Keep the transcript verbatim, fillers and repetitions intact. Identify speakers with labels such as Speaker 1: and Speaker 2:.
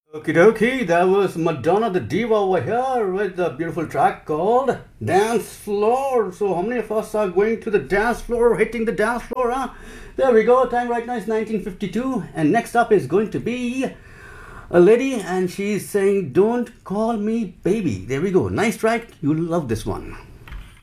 Speaker 1: Okie dokie, that was Madonna the Diva over here with the beautiful track called Dance Floor. So how many of us are going to the dance floor, hitting the dance floor, huh? There we go, time right now is nineteen fifty-two, and next up is going to be a lady, and she's saying, don't call me baby. There we go, nice track, you'll love this one.